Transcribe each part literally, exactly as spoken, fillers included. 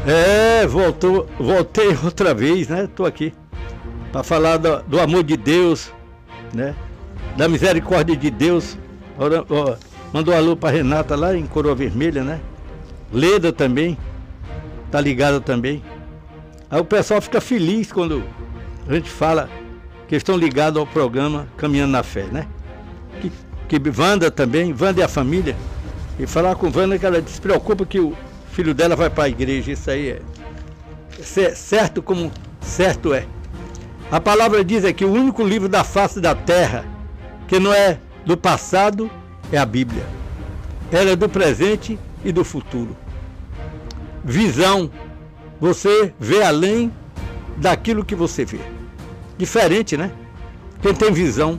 É, voltou, voltei outra vez, né? Tô aqui para falar do, do amor de Deus, né? Da misericórdia de Deus. Ora, ó, mandou um alô para Renata lá em Coroa Vermelha, né? Leda também, tá ligada também. Aí o pessoal fica feliz quando a gente fala que estão ligados ao programa Caminhando na Fé, né? Que, que Wanda também, Wanda e a família. E falar com Wanda que ela despreocupa que o filho dela vai para a igreja. Isso aí é, é certo como certo é. A palavra diz aqui, o único livro da face da terra que não é do passado é a Bíblia. Ela é do presente e do futuro. Visão. Você vê além daquilo que você vê. Diferente, né? Quem tem visão.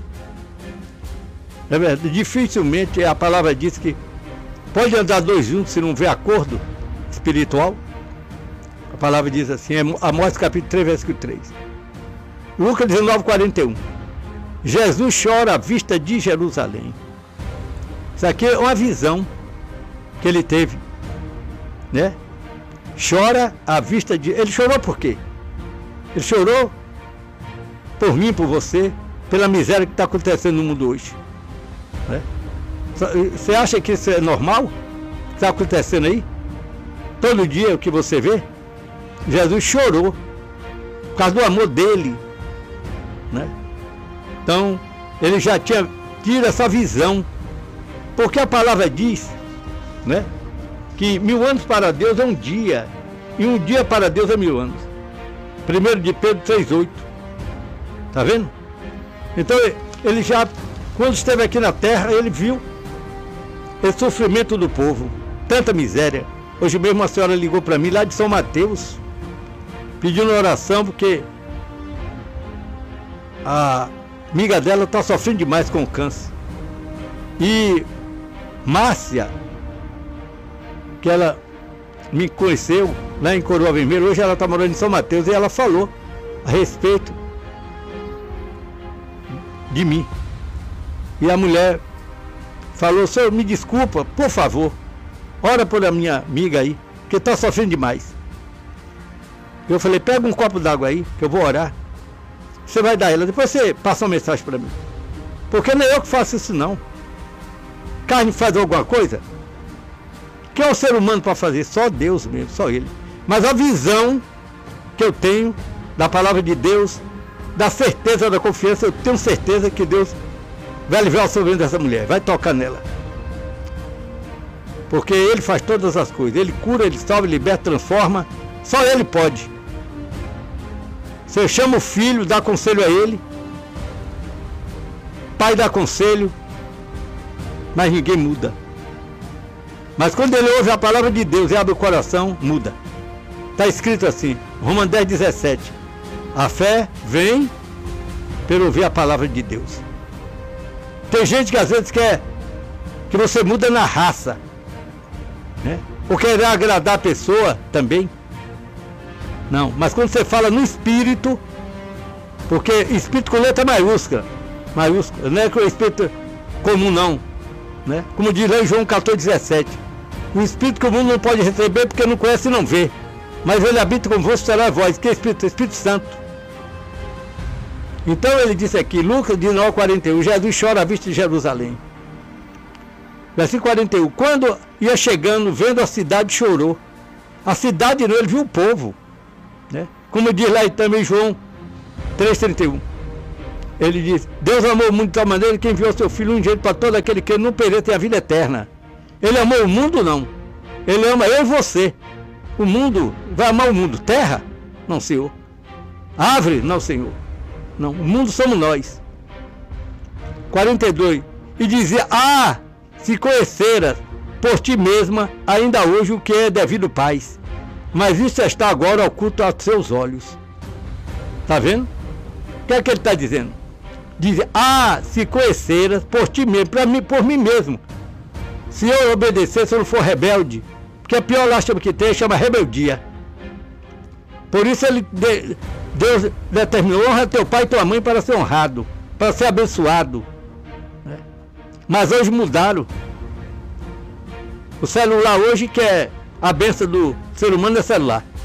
É verdade, dificilmente a palavra diz que pode andar dois juntos se não vê acordo espiritual. A palavra diz assim, Amós capítulo três, versículo três. Lucas dezenove, quarenta e um. Jesus chora à vista de Jerusalém. Isso aqui é uma visão que ele teve, né? Chora à vista de... Ele chorou por quê? Ele chorou por mim, por você, pela miséria que está acontecendo no mundo hoje, né? Você acha que isso é normal? Que está acontecendo aí? Todo dia o que você vê? Jesus chorou por causa do amor dele, né? Então, ele já tinha tido essa visão, porque a palavra diz, né, que mil anos para Deus é um dia, e um dia para Deus é mil anos. Primeiro de Pedro três, oito. Tá vendo? Então, ele já, quando esteve aqui na terra, ele viu o sofrimento do povo, tanta miséria. Hoje mesmo uma senhora ligou para mim lá de São Mateus, pedindo oração, porque a amiga dela está sofrendo demais com o câncer. E Márcia, que ela me conheceu lá em Coroa Vermelha, hoje ela está morando em São Mateus, e ela falou a respeito de mim. E a mulher falou, senhor, me desculpa, por favor, ora por a minha amiga aí, que está sofrendo demais. Eu falei, pega um copo d'água aí, que eu vou orar. Você vai dar ela, depois você passa uma mensagem para mim. Porque não é eu que faço isso não. Carne faz alguma coisa? Quem é o ser humano para fazer? Só Deus mesmo, só Ele. Mas a visão que eu tenho da palavra de Deus, da certeza, da confiança, eu tenho certeza que Deus vai livrar o sofrimento dessa mulher, vai tocar nela. Porque Ele faz todas as coisas. Ele cura, Ele salva, liberta, transforma. Só Ele pode. Você chama o filho, dá conselho a ele. Pai dá conselho. Mas ninguém muda. Mas quando ele ouve a palavra de Deus e abre o coração, muda. Está escrito assim, Romanos dez, dezessete. A fé vem pelo ouvir a palavra de Deus. Tem gente que às vezes quer que você muda na raça, né? Ou querer agradar a pessoa também. Não, mas quando você fala no espírito, porque espírito com letra maiúscula, maiúscula, não é que o espírito comum não, né? Como diz lá em João quatorze, dezessete. O espírito comum não pode receber porque não conhece e não vê, mas ele habita convosco, será a voz, que é Espírito, Espírito Santo. Então ele disse aqui, Lucas dezenove, quarenta e um, Jesus chora à vista de Jerusalém. Versículo quarenta e um, quando ia chegando, vendo a cidade, chorou. A cidade não, ele viu o povo, né? Como diz lá também João três, trinta e um. Ele diz, Deus amou o mundo de tal maneira que enviou seu Filho um jeito para todo aquele que não pereça e a vida eterna. Ele amou o mundo, não. Ele ama eu e você. O mundo, vai amar o mundo? Terra? Não, Senhor. Árvore? Não, Senhor. Não, o mundo somos nós. quarenta e dois. E dizia, ah, se conheceras por ti mesma, ainda hoje o que é devido paz. Mas isso está agora oculto aos seus olhos. Está vendo? O que é que ele está dizendo? Diz, ah, se conheceras por ti mesmo, para mim, por mim mesmo. Se eu obedecer, se eu não for rebelde, porque a pior lástima que tem chama rebeldia. Por isso ele, Deus determinou, honra teu pai e tua mãe para ser honrado, para ser abençoado. Mas hoje mudaram. O celular hoje que é a bênção do ser humano é celular.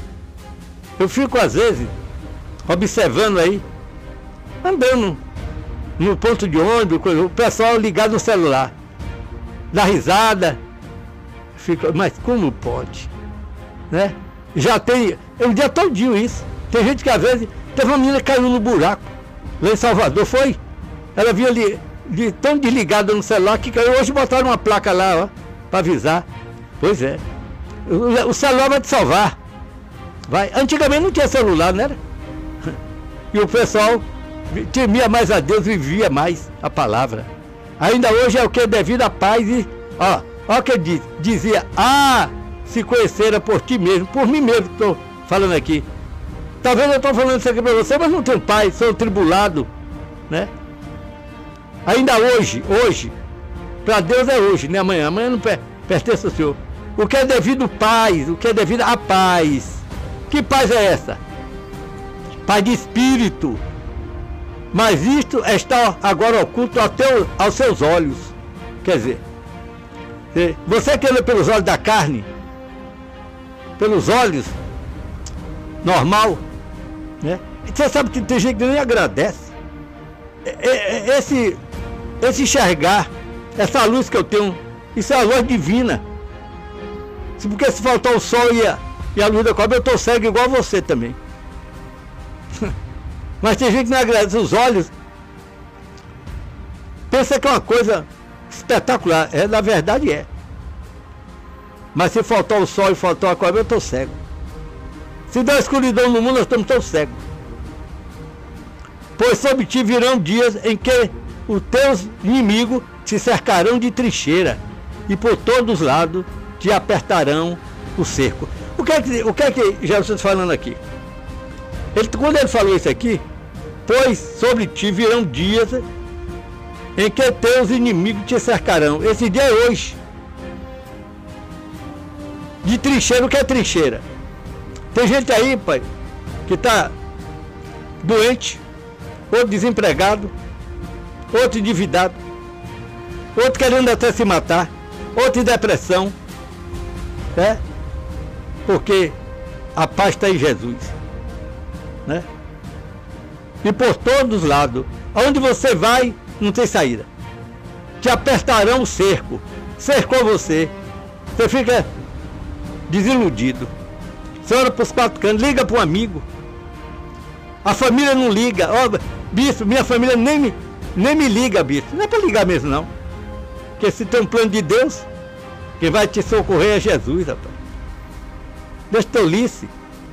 Eu fico às vezes observando aí, andando no ponto de ônibus, o pessoal ligado no celular, dá risada, fica, mas como pode, né? Já tem, é um dia todinho isso. Tem gente que às vezes, teve uma menina que caiu no buraco, lá em Salvador, foi? Ela vinha ali, de, tão desligada no celular que caiu. Hoje botaram uma placa lá, ó, para avisar. Pois é, o, o celular vai te salvar. Vai. Antigamente não tinha celular, né? E o pessoal temia mais a Deus, vivia mais a palavra. Ainda hoje é o que? Devido à paz e... Ó, ó o que diz, dizia, ah, se conhecera por ti mesmo, por mim mesmo que estou falando aqui. Talvez eu estou falando isso aqui para você, mas não tenho paz, sou tribulado, né? Ainda hoje, hoje, para Deus é hoje, né? Amanhã, amanhã não per pertence ao Senhor. O que é devido à paz, o que é devido à paz. Que paz é essa? Paz de espírito. Mas isto está agora oculto até aos seus olhos. Quer dizer, você que anda pelos olhos da carne, pelos olhos normal, né? Você sabe que tem gente que nem agradece. Esse, esse enxergar, essa luz que eu tenho, isso é a luz divina. Porque se faltar o sol e a, e a luz da cobra, eu estou cego igual a você também. Mas tem gente que não agradece os olhos. Pensa que é uma coisa espetacular. É, na verdade é. Mas se faltar o sol e faltar a cobra, eu estou cego. Se der escuridão no mundo, nós estamos tão cegos. Pois sobre ti virão dias em que os teus inimigos te cercarão de trincheira e por todos os lados te apertarão o cerco. O que é que, o que, é que Jesus está falando aqui? Ele, quando ele falou isso aqui, pois sobre ti virão dias em que teus inimigos te cercarão. Esse dia é hoje. De trincheira, o que é trincheira? Tem gente aí, pai, que está doente, outro desempregado, outro endividado, outro querendo até se matar, outro em depressão, né? Porque a paz está em Jesus, né? E por todos os lados, aonde você vai, não tem saída. Te apertarão o cerco, cercou você, você fica desiludido. Você ora para os quatro cantos, liga para um amigo. A família não liga. Ó, bispo, minha família nem me, nem me liga, bispo. Não é para ligar mesmo, não. Porque se tem um plano de Deus, quem vai te socorrer é Jesus, rapaz. Deixa tolice.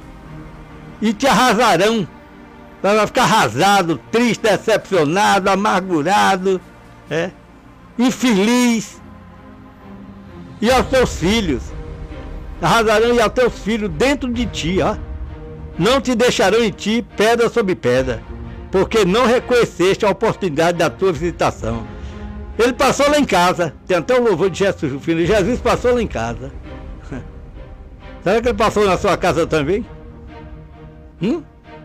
E te arrasarão. Vai ficar arrasado, triste, decepcionado, amargurado, é, infeliz. E aos teus filhos. Arrasarão e aos teus filhos dentro de ti, ó. Não te deixarão em ti pedra sobre pedra, porque não reconheceste a oportunidade da tua visitação. Ele passou lá em casa, tem até o louvor de Jesus, filho. Jesus passou lá em casa. Será que ele passou na sua casa também? Hum?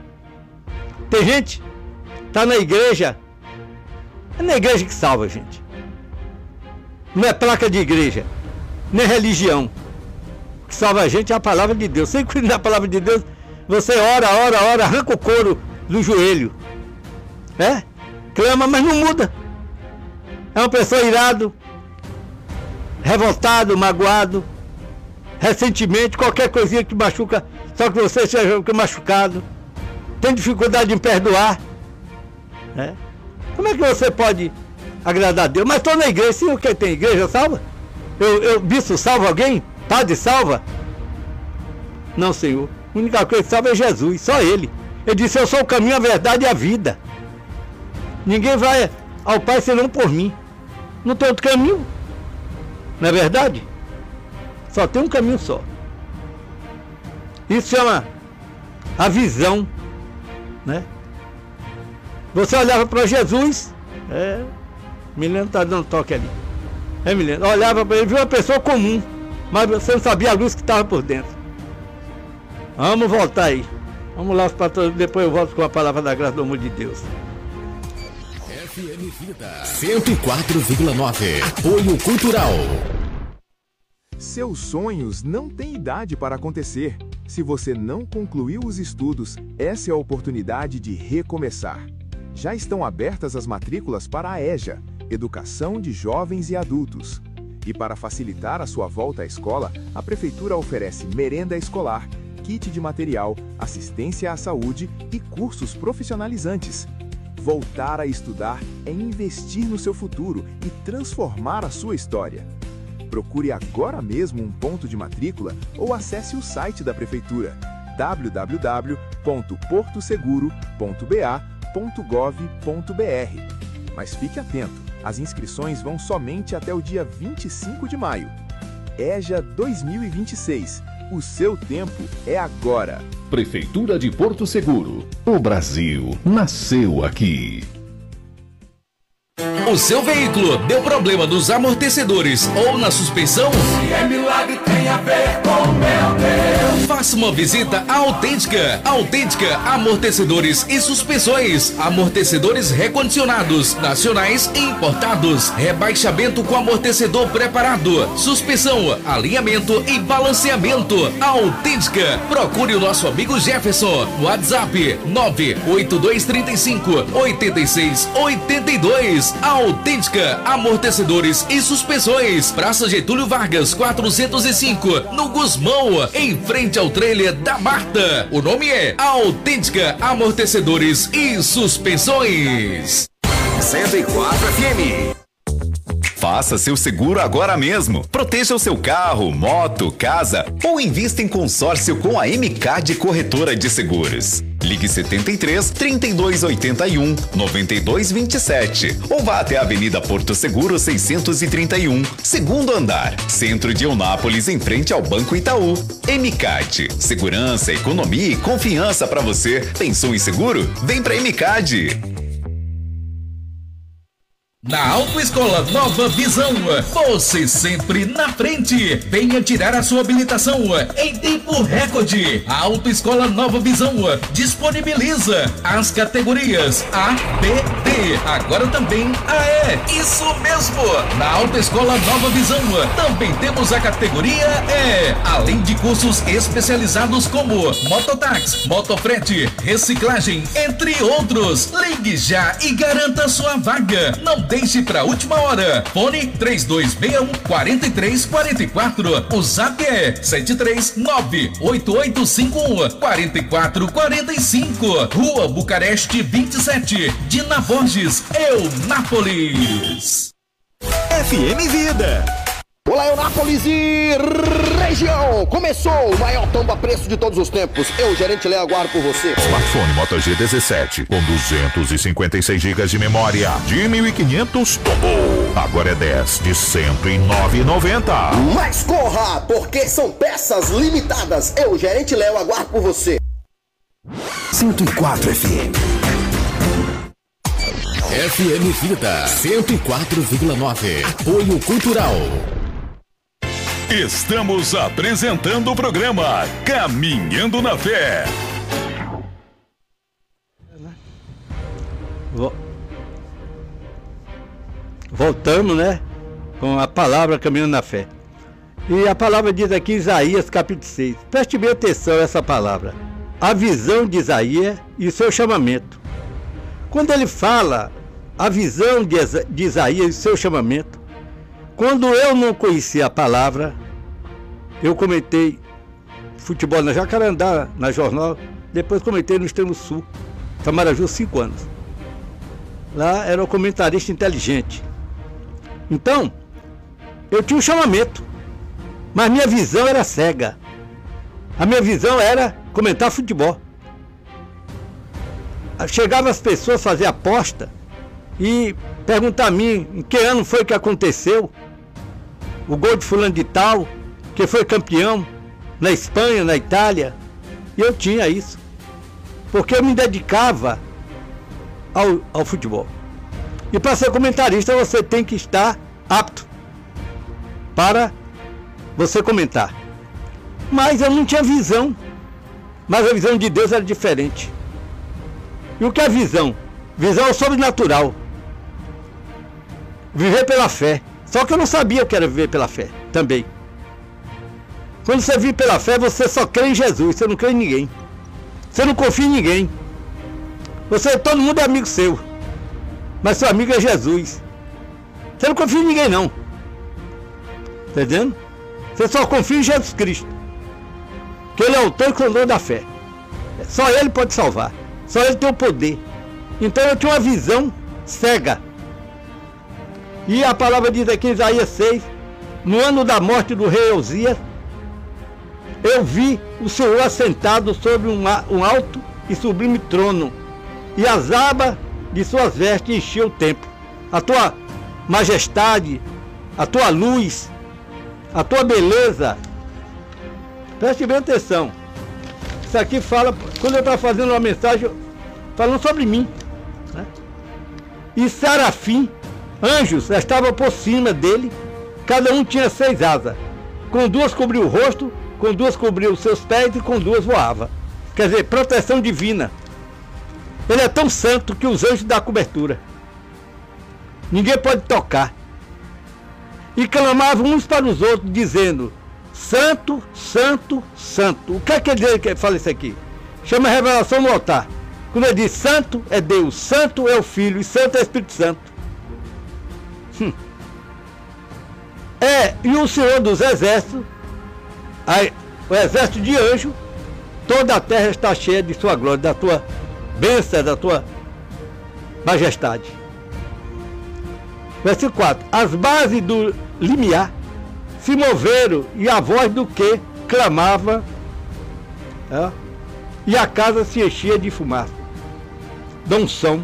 Tem gente, tá na igreja, é na igreja que salva, gente. Não é placa de igreja, nem religião. O que salva a gente é a palavra de Deus. Sem cuidar da palavra de Deus, você ora, ora, ora, arranca o couro do joelho. É? Clama, mas não muda. É uma pessoa irado, revoltado, magoado, ressentimento, qualquer coisinha que machuca, só que você seja machucado. Tem dificuldade em perdoar. É? Como é que você pode agradar a Deus? Mas estou na igreja, sim, o que tem igreja salva? Eu, eu bispo salva alguém? Padre salva? Não, Senhor. A única coisa que salva é Jesus, só Ele. Ele disse, eu sou o caminho, a verdade e a vida. Ninguém vai ao Pai senão por mim. Não tem outro caminho. Não é verdade? Só tem um caminho só. Isso chama a visão, né? Você olhava para Jesus, é, Milena está dando toque ali. É, Milena, olhava para ele, viu uma pessoa comum, mas você não sabia a luz que estava por dentro. Vamos voltar aí. Vamos lá, pastores, depois eu volto com a palavra da graça do amor de Deus. F M Vida cento e quatro vírgula nove. Apoio Cultural. Seus sonhos não têm idade para acontecer. Se você não concluiu os estudos, essa é a oportunidade de recomeçar. Já estão abertas as matrículas para a EJA, Educação de Jovens e Adultos. E para facilitar a sua volta à escola, a Prefeitura oferece merenda escolar, kit de material, assistência à saúde e cursos profissionalizantes. Voltar a estudar é investir no seu futuro e transformar a sua história. Procure agora mesmo um ponto de matrícula ou acesse o site da Prefeitura w w w ponto porto seguro ponto b a ponto gov ponto b r. Mas fique atento, as inscrições vão somente até o dia vinte e cinco de maio. EJA dois mil e vinte e seis. O seu tempo é agora. Prefeitura de Porto Seguro. O Brasil nasceu aqui. O seu veículo deu problema nos amortecedores ou na suspensão? Se é milagre, tem a ver com meu Deus. Faça uma visita à Autêntica. Autêntica Amortecedores e Suspensões. Amortecedores recondicionados, nacionais e importados. Rebaixamento com amortecedor preparado. Suspensão, alinhamento e balanceamento. Autêntica. Procure o nosso amigo Jefferson. WhatsApp nove oito dois três cinco oito seis oito dois. Autêntica Amortecedores e Suspensões. Praça Getúlio Vargas, quatrocentos e cinco, no Gusmão, em frente ao trailer da Marta. O nome é Autêntica Amortecedores e Suspensões. cento e quatro F M. Faça seu seguro agora mesmo. Proteja o seu carro, moto, casa ou invista em consórcio com a M C A D Corretora de Seguros. Ligue setenta e três, trinta e dois, oitenta e um, noventa e dois, vinte e sete ou vá até a Avenida Porto Seguro seiscentos e trinta e um, segundo andar, centro de Eunápolis, em frente ao Banco Itaú. M C A D, segurança, economia e confiança para você. Pensou em seguro? Vem pra M C A D. Na Autoescola Nova Visão, você sempre na frente. Venha tirar a sua habilitação em tempo recorde. A Autoescola Nova Visão disponibiliza as categorias A, B, D, agora também A E. Isso mesmo! Na Autoescola Nova Visão também temos a categoria E, além de cursos especializados como mototáxi, motofrete, reciclagem, entre outros. Ligue já e garanta sua vaga. Não deixe para a última hora. Fone três dois seis um, quatro três quatro quatro. O zap é sete três nove oito oito cinco um, quatro quatro quatro cinco. Rua Bucareste vinte e sete, Dina Borges, Eunápolis. F M Vida. Olá, Eunápolis e região! Começou o maior tomba preço de todos os tempos. Eu, gerente Léo, aguardo por você. Smartphone Moto G dezessete com duzentos e cinquenta e seis gigas de memória de mil e quinhentos tombou. Agora é dez de cento e nove reais e noventa centavos. Mas corra, porque são peças limitadas. Eu, gerente Léo, aguardo por você. cento e quatro F M. F M Vida cento e quatro vírgula nove. Apoio Cultural. Estamos apresentando o programa Caminhando na Fé. Voltamos, né? Com a palavra Caminhando na Fé. E a palavra diz aqui, Isaías capítulo seis. Preste bem atenção a essa palavra. A visão de Isaías e o seu chamamento. Quando ele fala a visão de Isaías e o seu chamamento, quando eu não conhecia a palavra, eu comentei futebol na Jacarandá, na Jornal, depois comentei no Extremo Sul, Tamaraju, cinco anos. Lá era um comentarista inteligente. Então, eu tinha um chamamento, mas minha visão era cega. A minha visão era comentar futebol. Chegava as pessoas fazer aposta e perguntar a mim em que ano foi que aconteceu o gol de fulano de tal, que foi campeão na Espanha, na Itália. E eu tinha isso, porque eu me dedicava ao, ao futebol. E para ser comentarista você tem que estar apto para você comentar. Mas eu não tinha visão, mas a visão de Deus era diferente. E o que é visão? Visão é o sobrenatural. Viver pela fé. Só que eu não sabia o que era viver pela fé também. Quando você vive pela fé, você só crê em Jesus, você não crê em ninguém. Você não confia em ninguém. Você, todo mundo é amigo seu. Mas seu amigo é Jesus. Você não confia em ninguém, não. Tá entendendo? Você só confia em Jesus Cristo. Que Ele é o autor e condutor da fé. Só Ele pode salvar. Só Ele tem o poder. Então eu tinha uma visão cega. E a palavra diz aqui em Isaías seis, no ano da morte do rei Uzias, eu vi o Senhor assentado sobre um, um alto e sublime trono, e as abas de suas vestes enchiam o templo. A tua majestade, a tua luz, a tua beleza. Preste bem atenção. Isso aqui fala, quando eu estava fazendo uma mensagem falando sobre mim, né? E serafim, anjos, estavam por cima dele, cada um tinha seis asas. Com duas cobriu o rosto, com duas cobriu os seus pés e com duas voava. Quer dizer, proteção divina. Ele é tão santo que os anjos dão cobertura. Ninguém pode tocar. E clamavam uns para os outros, dizendo: Santo, Santo, Santo. O que é que ele fala isso aqui? Chama a revelação no altar. Quando ele diz Santo é Deus, Santo é o Filho e Santo é o Espírito Santo. Hum. É, e o Senhor dos Exércitos, aí, o exército de anjo, toda a terra está cheia de sua glória, da tua bênção, da tua majestade. Versículo quatro. As bases do limiar se moveram e a voz do que clamava, é, e a casa se enchia de fumaça, da unção.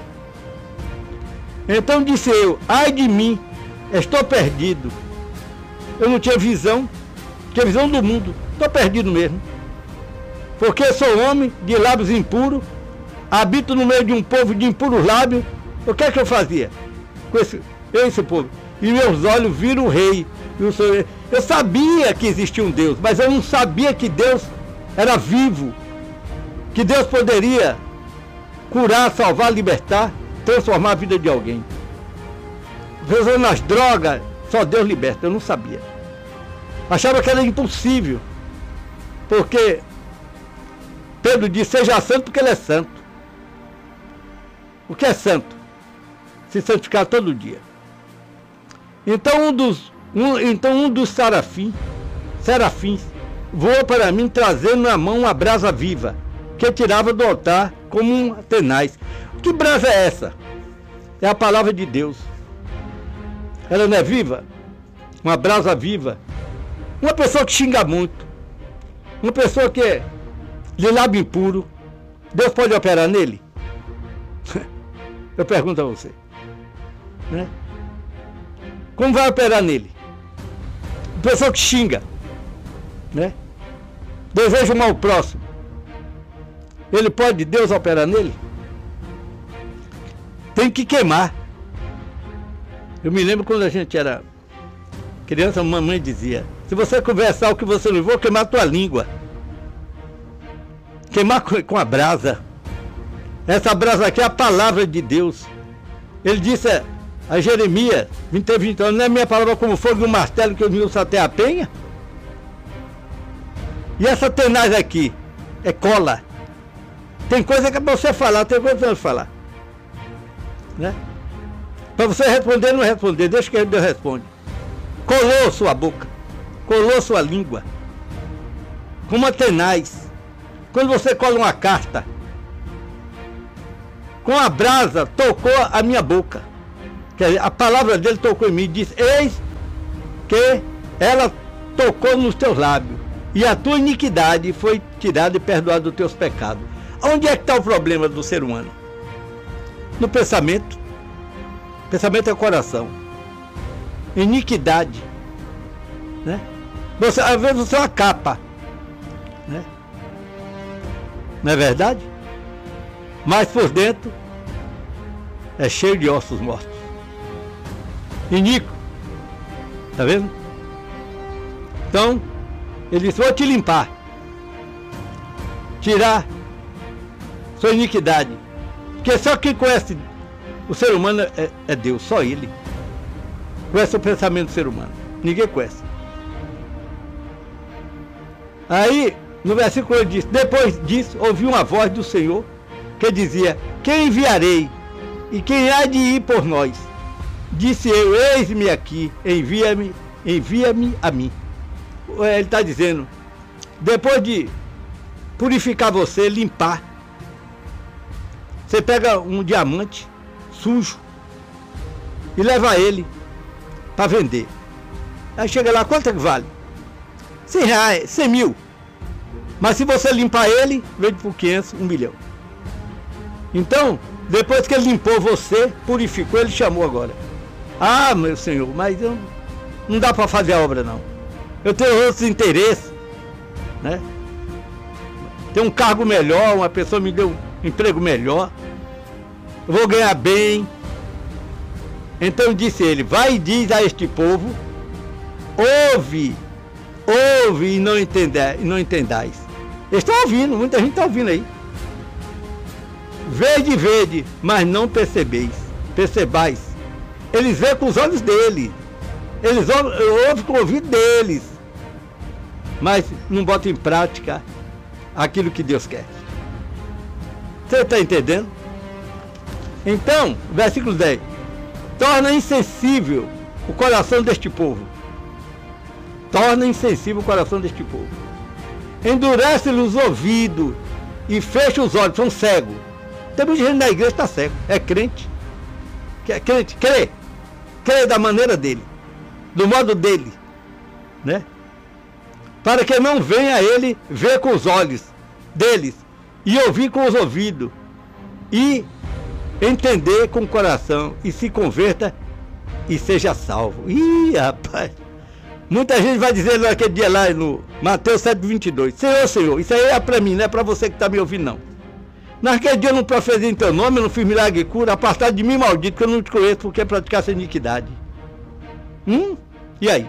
Então disse eu: ai de mim, estou perdido. Eu não tinha visão, tinha visão do mundo, estou perdido mesmo. Porque sou homem de lábios impuros, habito no meio de um povo de impuros lábios. O que é que eu fazia com esse, esse povo? E meus olhos viram o rei. E o Senhor, eu sabia que existia um Deus, mas eu não sabia que Deus era vivo, que Deus poderia curar, salvar, libertar, transformar a vida de alguém. Pessoas nas drogas, só Deus liberta, eu não sabia. Achava que era impossível, porque Pedro disse: seja santo porque ele é santo. O que é santo? Se santificar todo dia. Então um dos, um, então um dos serafim, serafins voou para mim, trazendo na mão uma brasa viva, que tirava do altar como um tenaz. Que brasa é essa? É a palavra de Deus. Ela não é viva? Uma brasa viva. Uma pessoa que xinga muito, uma pessoa que é de lábio impuro, Deus pode operar nele? Eu pergunto a você, né? Como vai operar nele? Uma pessoa que xinga, né? Deseja o mal ao próximo. Ele pode, Deus, operar nele? Tem que queimar. Eu me lembro quando a gente era criança, a mamãe dizia: se você conversar o que você não vou queimar a tua língua. Queimar com a brasa. Essa brasa aqui é a palavra de Deus. Ele disse a Jeremias vinte e vinte anos: não é minha palavra como fogo e um martelo que eu me uso até a penha? E essa tenaz aqui é cola. Tem coisa que é para você falar, tem coisa que não falar, né? Para você responder, não responder, deixa que Deus responde. Colou sua boca, colou sua língua, como a tenaz. Quando você cola uma carta, com a brasa tocou a minha boca. Quer dizer, a palavra dele tocou em mim e disse: eis que ela tocou nos teus lábios, e a tua iniquidade foi tirada e perdoada dos teus pecados. Onde é que está o problema do ser humano? No pensamento. Pensamento é o coração. Iniquidade, né? Você, às vezes você é uma capa, né? Não é verdade? Mas por dentro é cheio de ossos mortos. Iníquo. Tá vendo? Então, ele disse: vou te limpar, tirar sua iniquidade. Porque só quem conhece o ser humano é, é Deus, só Ele conhece o pensamento do ser humano. Ninguém conhece. Aí, no versículo ele diz: depois disso, ouvi uma voz do Senhor que dizia: quem enviarei? E quem há de ir por nós? Disse eu: eis-me aqui, envia-me, envia-me a mim. Ele está dizendo, depois de purificar você, limpar, você pega um diamante sujo e leva ele para vender. Aí chega lá, quanto é que vale? cem reais, cem mil. Mas se você limpar ele, vende por quinhentos, um milhão. Então, depois que ele limpou você, purificou, ele chamou agora. Ah, meu senhor, mas eu, não dá para fazer a obra não. Eu tenho outros interesses, né? Tem um cargo melhor, uma pessoa me deu um emprego melhor. Eu vou ganhar bem. Então disse ele: vai e diz a este povo: ouve, ouve e não, entender, e não entendais. Eles estão ouvindo, muita gente está ouvindo aí. Vede, vede, mas não percebeis, percebais. Eles veem com os olhos deles, eles ouvem com o ouvido deles, mas não botam em prática aquilo que Deus quer. Você está entendendo? Então, versículo dez: torna insensível o coração deste povo. Torna insensível o coração deste povo. Endurece-lhe os ouvidos e fecha os olhos, são cegos. Tem muita gente na igreja que está cego, é crente. É crente, crê. Crê da maneira dele, do modo dele, né? Para que não venha ele ver com os olhos deles e ouvir com os ouvidos e entender com o coração e se converta e seja salvo. Ih, rapaz, muita gente vai dizer naquele dia lá no Mateus sete, vinte e dois: Senhor, Senhor, isso aí é para mim, não é para você que está me ouvindo não. Naquele dia eu não profetei em teu nome, eu não fiz milagre e cura, apartado de mim, maldito, que eu não te conheço, porque praticar essa iniquidade. Hum? E aí?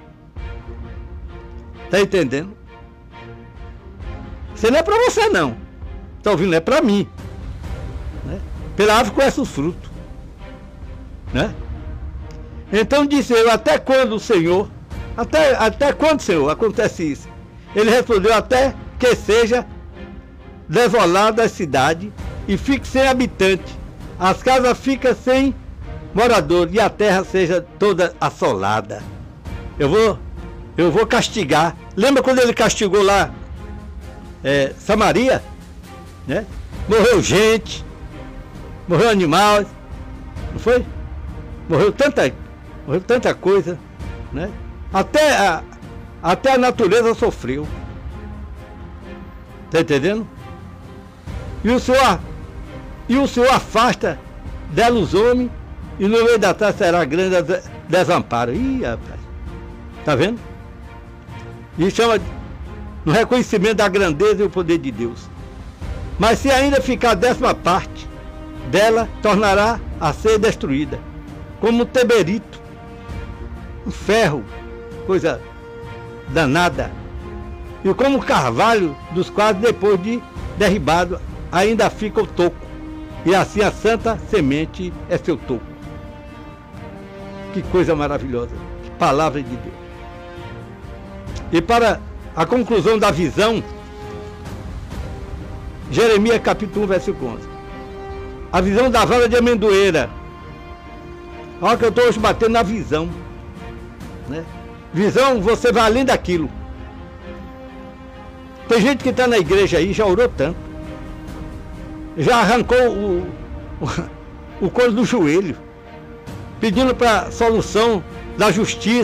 Tá entendendo? Isso não é para você não. Tá ouvindo? É para mim. Né? Pela árvore conhece os frutos. Né? Então disse eu: até quando, Senhor? Até, até quando, Senhor, acontece isso? Ele respondeu: até que seja desolada a cidade e fique sem habitante, as casas ficam sem morador e a terra seja toda assolada. Eu vou, eu vou castigar. Lembra quando ele castigou lá é, Samaria? Né? Morreu gente, morreu animais, não foi? Morreu tanta, morreu tanta coisa, né? Até a, até a natureza sofreu. Tá entendendo? E o Senhor, e o Senhor afasta dela os homens, e no meio da terra será grande desamparo. Ih, rapaz, tá vendo? E chama no reconhecimento da grandeza e o poder de Deus. Mas se ainda ficar a décima parte dela, tornará a ser destruída, como um teberito, um ferro, coisa danada, e como o carvalho dos quais, depois de derribado, ainda fica o toco, e assim a santa semente é seu toco. Que coisa maravilhosa, que palavra de Deus. E para a conclusão da visão, Jeremias capítulo um, versículo onze. A visão da vara de amendoeira. Olha que eu estou hoje batendo na visão, né? Visão, você vai além daquilo. Tem gente que está na igreja aí, já orou tanto, já arrancou o, o, o couro do joelho, pedindo para solução da justiça.